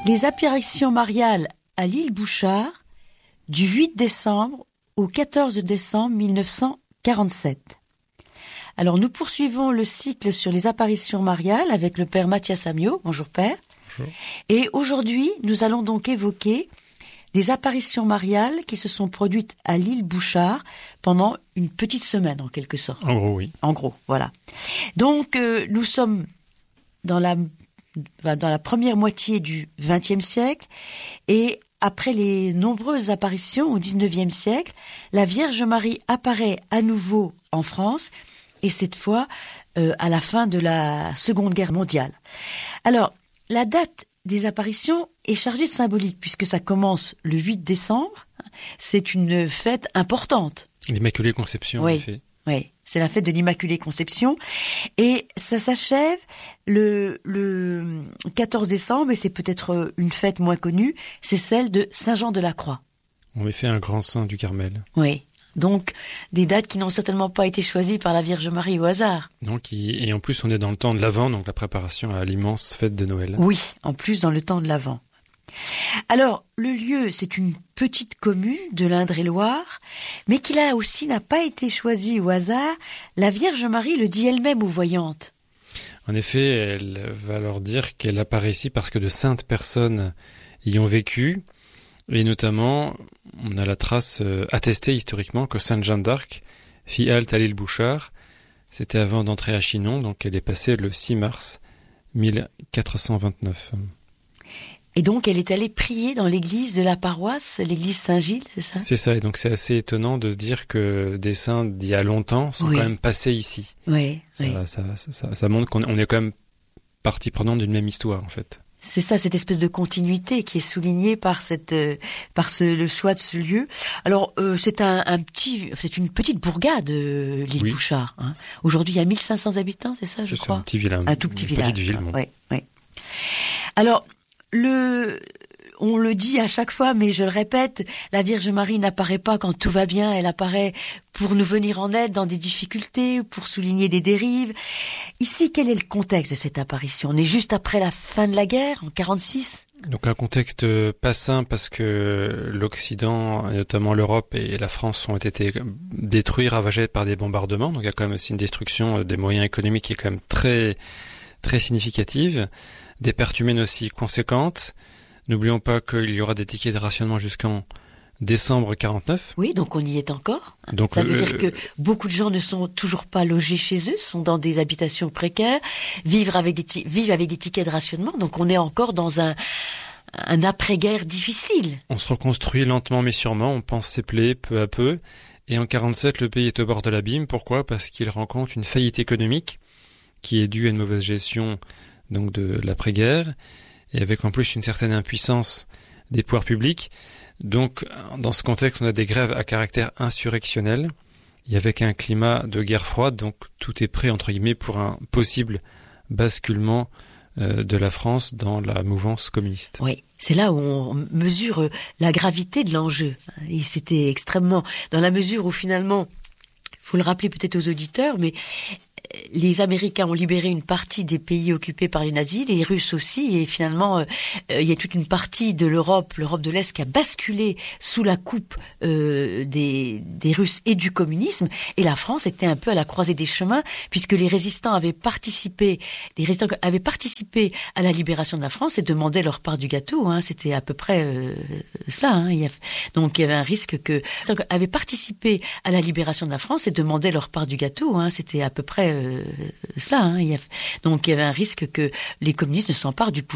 Les apparitions mariales à l'île Bouchard du 8 décembre au 14 décembre 1947. Alors nous poursuivons le cycle sur les apparitions mariales avec le père Mathias Amiot. Bonjour père. Bonjour. Et aujourd'hui, nous allons donc évoquer les apparitions mariales qui se sont produites à l'île Bouchard pendant une petite semaine en quelque sorte. En gros, oui. En gros, voilà. Donc nous sommes dans la première moitié du XXe siècle et après les nombreuses apparitions au XIXe siècle, la Vierge Marie apparaît à nouveau en France et cette fois à la fin de la Seconde Guerre mondiale. Alors, la date des apparitions est chargée de symbolique puisque ça commence le 8 décembre. C'est une fête importante. L'Immaculée Conception, oui, en effet. Oui, c'est la fête de l'Immaculée Conception et ça s'achève le 14 décembre et c'est peut-être une fête moins connue, c'est celle de Saint-Jean de la Croix. En effet, un grand saint du Carmel. Oui, donc des dates qui n'ont certainement pas été choisies par la Vierge Marie au hasard. Et en plus, on est dans le temps de l'Avent, donc la préparation à l'immense fête de Noël. Oui, en plus dans le temps de l'Avent. Alors, le lieu, c'est une petite commune de l'Indre-et-Loire, mais qui là aussi n'a pas été choisi au hasard. La Vierge Marie le dit elle-même aux voyantes. En effet, elle va leur dire qu'elle apparaît ici parce que de saintes personnes y ont vécu, et notamment, on a la trace attestée historiquement que Sainte Jeanne d'Arc fit halte à l'île Bouchard. C'était avant d'entrer à Chinon, donc elle est passée le 6 mars 1429. Et donc, elle est allée prier dans l'église de la paroisse, l'église Saint-Gilles, c'est ça? C'est ça, et donc c'est assez étonnant de se dire que des saints d'il y a longtemps sont oui. quand même passés ici. Oui, ça montre qu'on est quand même partie prenante d'une même histoire, en fait. C'est ça, cette espèce de continuité qui est soulignée par le choix de ce lieu. Alors, c'est c'est une petite bourgade, l'île Bouchard. Hein. Aujourd'hui, il y a 1500 habitants, c'est ça, je crois? C'est un petit village. Un tout petit village. Petite ville, bon. Oui, oui. Alors, on le dit à chaque fois, mais je le répète, la Vierge Marie n'apparaît pas quand tout va bien, elle apparaît pour nous venir en aide dans des difficultés, pour souligner des dérives. Ici, quel est le contexte de cette apparition? On est juste après la fin de la guerre, en 46. Donc un contexte pas simple parce que l'Occident, et notamment l'Europe et la France ont été détruits, ravagés par des bombardements. Donc il y a quand même aussi une destruction des moyens économiques qui est quand même très, très significative. Des pertes humaines aussi conséquentes. N'oublions pas qu'il y aura des tickets de rationnement jusqu'en décembre 49. Oui, donc on y est encore. Donc, ça veut dire que beaucoup de gens ne sont toujours pas logés chez eux, sont dans des habitations précaires, vivent avec des tickets de rationnement. Donc on est encore dans un après-guerre difficile. On se reconstruit lentement mais sûrement, on pense ses plaies peu à peu. Et en 47, le pays est au bord de l'abîme. Pourquoi? Parce qu'il rencontre une faillite économique qui est due à une mauvaise gestion donc de l'après-guerre, et avec en plus une certaine impuissance des pouvoirs publics. Donc, dans ce contexte, on a des grèves à caractère insurrectionnel, et avec un climat de guerre froide, donc tout est prêt, entre guillemets, pour un possible basculement de la France dans la mouvance communiste. Oui, c'est là où on mesure la gravité de l'enjeu. Et c'était extrêmement, dans la mesure où finalement, faut le rappeler peut-être aux auditeurs, mais les Américains ont libéré une partie des pays occupés par les nazis, les Russes aussi, et finalement, il y a toute une partie de l'Europe de l'Est qui a basculé sous la coupe des Russes et du communisme, et la France était un peu à la croisée des chemins, puisque les résistants avaient participé à la libération de la France et demandaient leur part du gâteau, hein, c'était à peu près cela. Hein, donc il y avait un risque que avaient participé à la libération de la France et demandaient leur part du gâteau, hein, c'était à peu près cela. Hein, donc il y avait un risque que les communistes ne s'emparent du pouvoir.